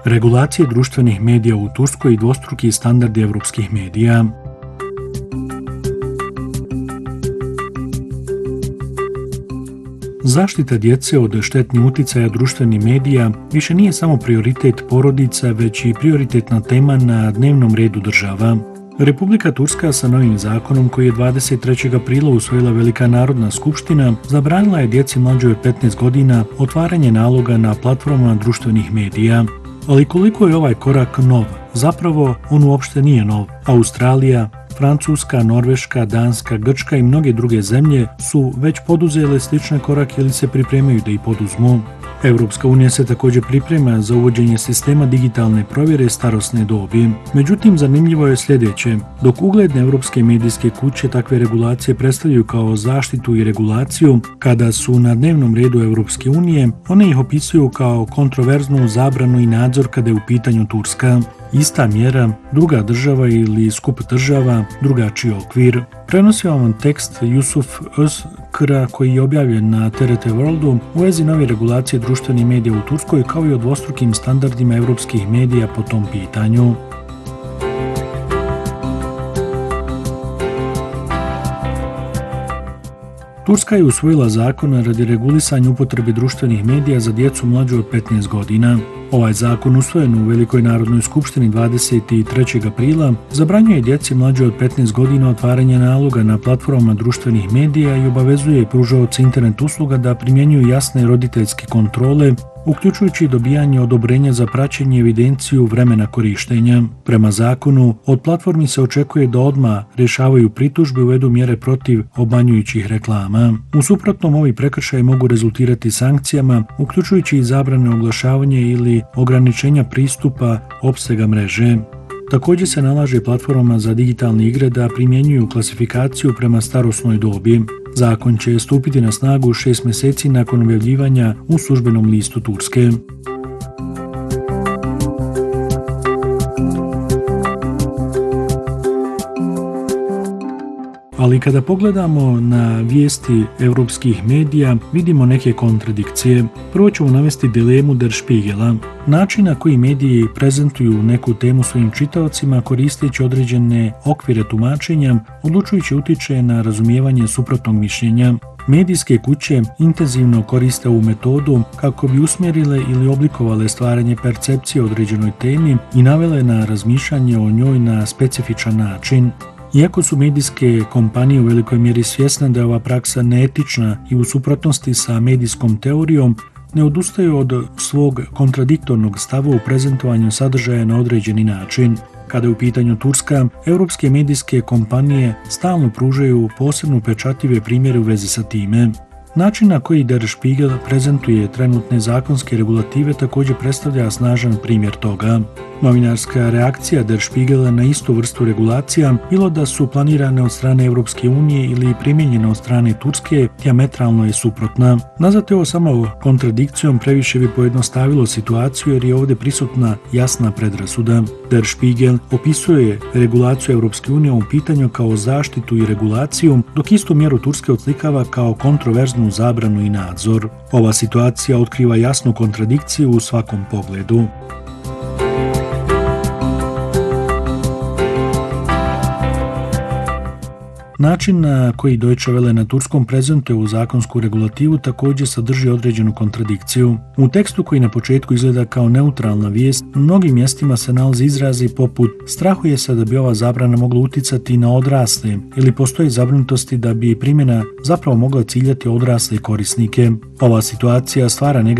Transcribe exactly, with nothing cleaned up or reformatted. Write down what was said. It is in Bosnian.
Regulacije društvenih medija u Turskoj i dvostruki standardi evropskih medija. Zaštita djece od štetnih uticaja društvenih medija više nije samo prioritet porodica, već i prioritetna tema na dnevnom redu država. Republika Turska sa novim zakonom koji je dvadeset trećeg aprila usvojila Velika narodna skupština zabranila je djeci mlađoj od petnaest godina otvaranje naloga na platformama društvenih medija. Ali koliko je ovaj korak nov? Zapravo, on uopšte nije nov. Australija, Francuska, Norveška, Danska, Grčka i mnoge druge zemlje su već poduzele slične korake ili se pripremaju da ih poduzmu. Evropska unija se također priprema za uvođenje sistema digitalne provjere starosne dobi. Međutim, zanimljivo je sljedeće. Dok ugledne evropske medijske kuće takve regulacije predstavljaju kao zaštitu i regulaciju, kada su na dnevnom redu Evropske unije, one ih opisuju kao kontroverznu zabranu i nadzor kada je u pitanju Turska. Ista mjera, druga država ili skup država, drugačiji okvir. Prenosio vam tekst Yusuf Özkra koji je objavljen na T R T Worldu u vezi nove regulacije društvenih medija u Turskoj kao i o dvostrukim standardima evropskih medija po tom pitanju. Turska je usvojila zakon radi regulisanja upotrebe društvenih medija za djecu mlađu od petnaest godina. Ovaj zakon, usvojen u Velikoj narodnoj skupštini dvadeset trećeg aprila, zabranjuje djeci mlađe od petnaest godina otvaranje naloga na platformama društvenih medija i obavezuje pružaoce internet usluga da primjenjuju jasne roditeljske kontrole, uključujući dobijanje odobrenja za praćenje i evidenciju vremena korištenja. Prema zakonu, od platformi se očekuje da odmah rješavaju pritužbe i uvedu mjere protiv obmanjujućih reklama. U suprotnom, ovi prekršaji mogu rezultirati sankcijama, uključujući i zabrane oglašavanja ili ograničenja pristupa opsega mreže. Također se nalaže platformama za digitalne igre da primjenjuju klasifikaciju prema starosnoj dobi. Zakon će stupiti na snagu šest mjeseci nakon objavljivanja u službenom listu Turske. Ali kada pogledamo na vijesti evropskih medija, vidimo neke kontradikcije. Prvo ćemo navesti dilemu Der Spiegela. Način na koji mediji prezentuju neku temu svojim čitaocima koristeći određene okvire tumačenja, odlučujući utiče na razumijevanje suprotnog mišljenja. Medijske kuće intenzivno koriste ovu metodu kako bi usmjerile ili oblikovale stvaranje percepcije o određenoj temi i navele na razmišljanje o njoj na specifičan način. Iako su medijske kompanije u velikoj mjeri svjesne da je ova praksa neetična i u suprotnosti sa medijskom teorijom, ne odustaju od svog kontradiktornog stava u prezentovanju sadržaja na određeni način. Kada je u pitanju Turska, europske medijske kompanije stalno pružaju posebno upečatljive primjere u vezi sa time. Način na koji Der Spiegel prezentuje trenutne zakonske regulative također predstavlja snažan primjer toga. Novinarska reakcija Der Spiegela na istu vrstu regulacija, bilo da su planirane od strane Evropske unije ili primijenjene od strane Turske, dijametralno je suprotna. Nazvati ovo samo kontradikcijom previše bi pojednostavilo situaciju jer je ovdje prisutna jasna predrasuda. Der Spiegel opisuje regulaciju Evropske unije u pitanju kao zaštitu i regulaciju, dok istu mjeru Turske odslikava kao kontroverznu zabranu i nadzor. Ova situacija otkriva jasnu kontradikciju u svakom pogledu. Način na koji Deutsche Welle na turskom prezentuje u zakonsku regulativu također sadrži određenu kontradikciju. U tekstu koji na početku izgleda kao neutralna vijest, u mnogim mjestima se nalazi izrazi poput strahuje se da bi ova zabrana mogla uticati na odrasle ili postoji zabrinutosti da bi primjena zapravo mogla ciljati odrasle korisnike. Ova situacija stvara negativne